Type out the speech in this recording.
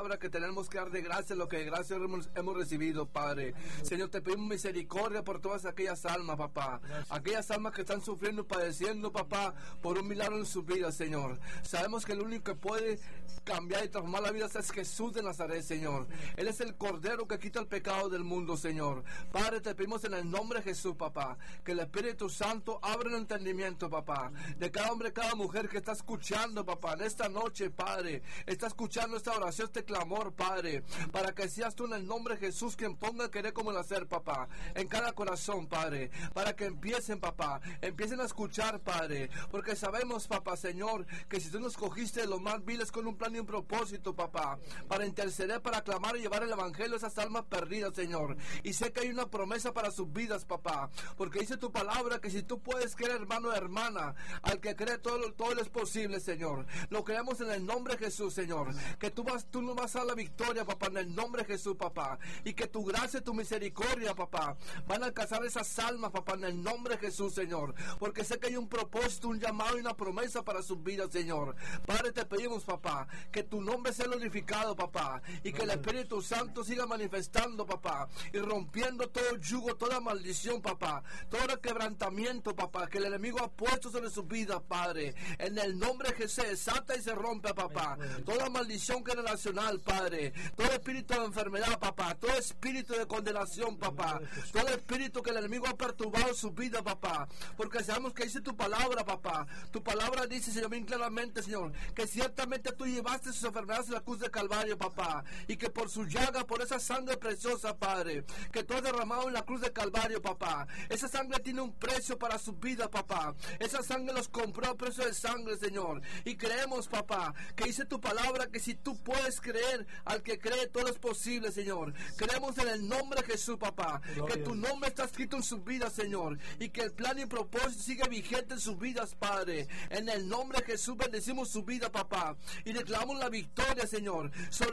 palabra que tenemos que dar de gracia lo que de gracia hemos recibido, Padre. Señor, te pedimos misericordia por todas aquellas almas, papá. Aquellas almas que están sufriendo y padeciendo, papá, por un milagro en su vida, Señor. Sabemos que el único que puede cambiar y transformar la vida es Jesús de Nazaret, Señor. Él es el Cordero que quita el pecado del mundo, Señor. Padre, te pedimos en el nombre de Jesús, papá, que el Espíritu Santo abra el entendimiento, papá, de cada hombre, cada mujer que está escuchando, papá, en esta noche, Padre, está escuchando esta oración, este clamor, Padre, para que seas tú en el nombre de Jesús quien ponga el querer como el hacer, papá, en cada corazón, Padre, para que empiecen, papá, empiecen a escuchar, Padre, porque sabemos, papá, Señor, que si tú nos cogiste de los más viles con un plan y un propósito, papá, para interceder, para clamar y llevar el evangelio a esas almas perdidas, Señor, y sé que hay una promesa para sus vidas, papá, porque dice tu palabra que si tú puedes creer, hermano o hermana, al que cree todo es posible, Señor. Lo creemos en el nombre de Jesús, Señor, que tú nos vas a dar la victoria, papá, en el nombre de Jesús, papá, y que tu gracia y tu misericordia, papá, van a alcanzar esas almas, papá, en el nombre de Jesús, Señor, porque sé que hay un propósito, un llamado y una promesa para sus vidas, Señor. Padre, te pedimos, papá, que tu nombre sea glorificado, papá, y que el Espíritu Santo siga manifestando, papá, y rompiendo todo yugo, toda maldición, papá, todo quebrantamiento, papá, que el enemigo ha puesto sobre sus vidas, Padre, en el nombre de Jesús, desata y se rompe, papá, toda maldición generacional, Padre, todo espíritu de enfermedad, papá, todo espíritu de condenación, papá, todo espíritu que el enemigo ha perturbado su vida, papá, porque sabemos que dice tu palabra, papá, tu palabra dice, Señor, bien claramente, Señor, que ciertamente tú llevaste sus enfermedades a la cruz de Calvario, papá, y que por su llaga, por esa sangre preciosa, Padre, que tú has derramado en la cruz de Calvario, papá, esa sangre tiene un precio para su vida, papá, esa sangre los compró a precio de sangre, Señor, y creemos, papá, que dice tu palabra que si tú puedes creer, al que cree todo es posible, Señor. Creemos en el nombre de Jesús, papá, que tu nombre está escrito en sus vidas, Señor, y que el plan y propósito sigue vigente en sus vidas, Padre. En el nombre de Jesús bendecimos su vida, papá, y declaramos la victoria, Señor, sobre